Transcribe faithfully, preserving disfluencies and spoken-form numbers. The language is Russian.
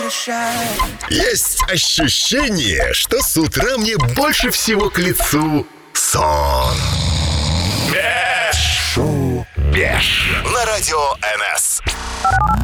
Есть ощущение, что с утра мне больше всего к лицу сон. Шоу «Беш» на радио эн эс.